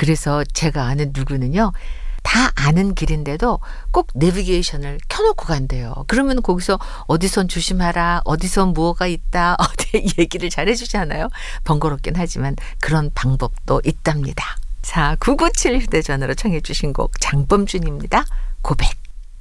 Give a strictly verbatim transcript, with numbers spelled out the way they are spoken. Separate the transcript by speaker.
Speaker 1: 그래서 제가 아는 누구는요. 다 아는 길인데도 꼭 내비게이션을 켜놓고 간대요. 그러면 거기서 어디선 조심하라, 어디선 무엇가 있다, 어디 얘기를 잘 해주잖아요. 번거롭긴 하지만 그런 방법도 있답니다. 자, 구구칠 휴대전화로 청해 주신 곡 장범준입니다. 고백.